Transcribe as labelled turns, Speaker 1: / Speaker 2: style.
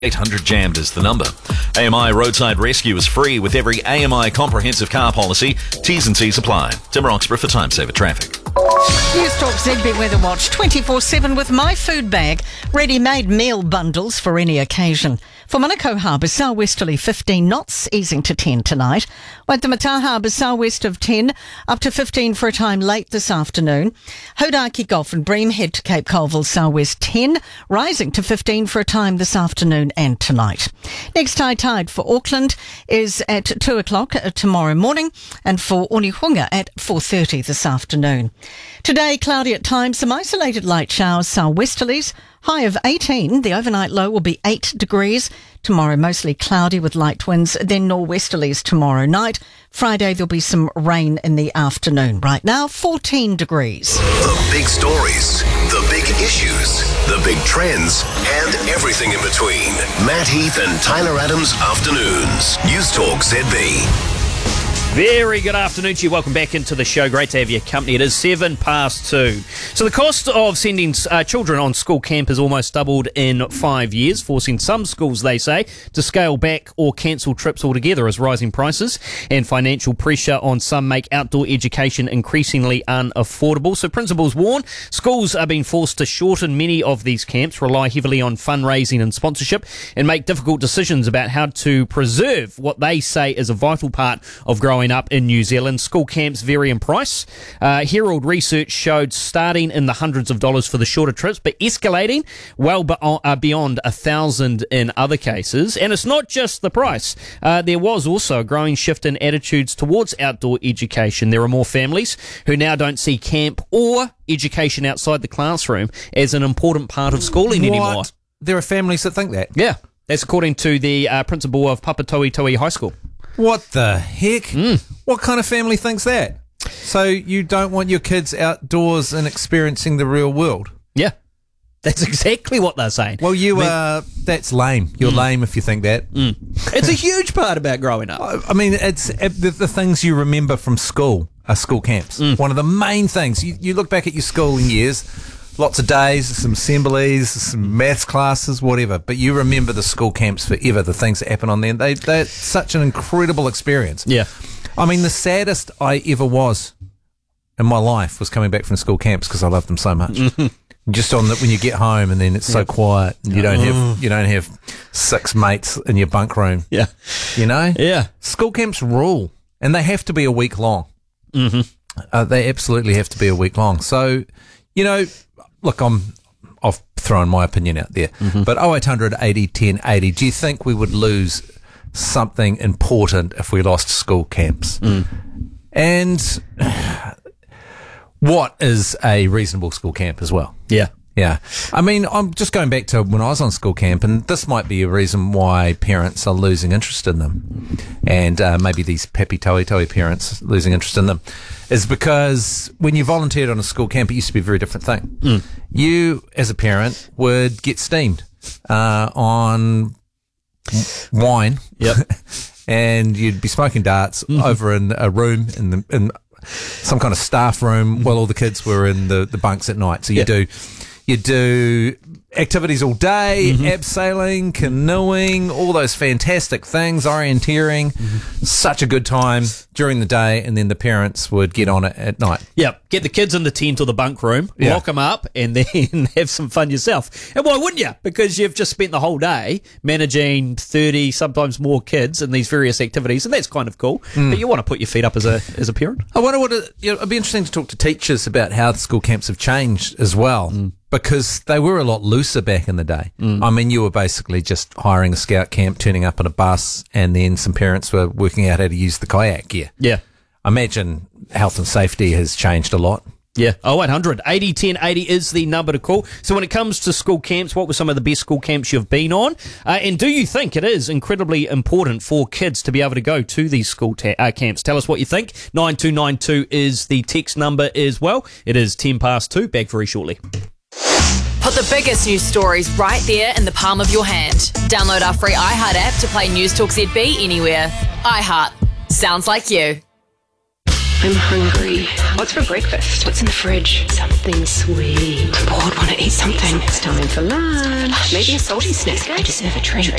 Speaker 1: 800 Jammed is the number. AMI Roadside Rescue is free with every AMI comprehensive car policy. T's and C's apply. Tim Roxburgh for Time Saver Traffic.
Speaker 2: News Talk ZB Weather Watch 24/7 with My Food Bag. Ready-made meal bundles for any occasion. For Manukau Harbour, southwesterly 15 knots, easing to 10 tonight. Waitemata Harbour, southwest of 10, up to 15 for a time late this afternoon. Hodaki Gulf and Bream head to Cape Colville, southwest 10, rising to 15 for a time this afternoon and tonight. Next high tide for Auckland is at 2 o'clock tomorrow morning, and for Onehunga at 4:30 this afternoon. Today, cloudy at times, some isolated light showers, southwesterlies, high of 18. The overnight low will be 8 degrees. Tomorrow, mostly cloudy with light winds, then nor'westerlies tomorrow night. Friday, there'll be some rain in the afternoon. Right now, 14 degrees.
Speaker 3: The big stories, the big issues, the big trends, and everything in between. Matt Heath and Tyler Adams Afternoons. News Talk ZB.
Speaker 4: Very good afternoon to you. Welcome back into the show. Great to have your company. It is 2:07. So the cost of sending children on school camp has almost doubled in 5 years, forcing some schools, they say, to scale back or cancel trips altogether as rising prices and financial pressure on some make outdoor education increasingly unaffordable. So principals warn schools are being forced to shorten many of these camps, rely heavily on fundraising and sponsorship, and make difficult decisions about how to preserve what they say is a vital part of growing up in New Zealand. School camps vary in price. Herald research showed starting in the hundreds of dollars for the shorter trips, but escalating well beyond 1,000 in other cases. And it's not just the price. There was also a growing shift in attitudes towards outdoor education. There are more families who now don't see camp or education outside the classroom as an important part of schooling anymore.
Speaker 5: There are families that think that?
Speaker 4: Yeah. That's according to the principal of Papatoetoe High School.
Speaker 5: What the heck? What kind of family thinks that? So you don't want your kids outdoors and experiencing the real world?
Speaker 4: Yeah. That's exactly what they're saying.
Speaker 5: Well, that's lame. You're lame if you think that.
Speaker 4: It's a huge part about growing up.
Speaker 5: I mean, it's the things you remember from school are school camps. One of the main things. You look back at your schooling years, lots of days, some assemblies, some maths classes, whatever. But you remember the school camps forever, the things that happen on there. They're such an incredible experience.
Speaker 4: Yeah.
Speaker 5: I mean, the saddest I ever was in my life was coming back from school camps because I loved them so much. Just on when you get home and then it's so quiet and you don't have 6 mates in your bunk room.
Speaker 4: Yeah.
Speaker 5: You know?
Speaker 4: Yeah.
Speaker 5: School camps rule, and they have to be a week long. They absolutely have to be a week long. So, you know, look, I've thrown my opinion out there, but 0800 80 10 80, do you think we would lose something important if we lost school camps? And what is a reasonable school camp as well?
Speaker 4: Yeah.
Speaker 5: Yeah. I mean, I'm just going back to when I was on school camp, and this might be a reason why parents are losing interest in them. And maybe these Papi Toitoe parents losing interest in them is because when you volunteered on a school camp, it used to be a very different thing. You, as a parent, would get steamed on wine.
Speaker 4: Yep.
Speaker 5: And you'd be smoking darts over in a room in some kind of staff room while all the kids were in the bunks at night. So you do activities all day, abseiling, canoeing, all those fantastic things, orienteering. Such a good time during the day, and then the parents would get on it at night.
Speaker 4: Yeah, get the kids in the tent or the bunk room, lock them up, and then have some fun yourself. And why wouldn't you? Because you've just spent the whole day managing 30, sometimes more kids in these various activities, and that's kind of cool. But you want to put your feet up as a parent.
Speaker 5: I wonder it'd be interesting to talk to teachers about how the school camps have changed as well. Because they were a lot looser back in the day. I mean, you were basically just hiring a scout camp, turning up on a bus, and then some parents were working out how to use the kayak gear.
Speaker 4: Yeah.
Speaker 5: I imagine health and safety has changed a lot.
Speaker 4: Yeah. 0800 80 10 80 is the number to call. So when it comes to school camps, what were some of the best school camps you've been on? And do you think it is incredibly important for kids to be able to go to these school camps? Tell us what you think. 9292 is the text number as well. It is 2:10. Back very shortly.
Speaker 6: Put the biggest news stories right there in the palm of your hand. Download our free iHeart app to play News Talk ZB anywhere. iHeart. Sounds like you.
Speaker 7: I'm hungry. What's for breakfast? What's in the fridge? Something sweet. I'm bored, want to eat something. It's time for lunch. Maybe a salty snack. I deserve a treat.